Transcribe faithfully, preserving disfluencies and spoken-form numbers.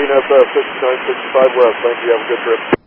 F F fifty-nine sixty-five west. Thank you. Have a good trip.